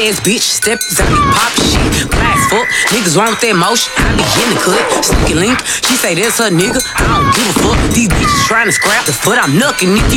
ass bitch, step out and pop shit. Class fuck, niggas wrong with that motion. I be in the cut, sneaky link. She say that's her nigga, I don't give a fuck. These bitches trying to scrap the foot, I'm knucking if you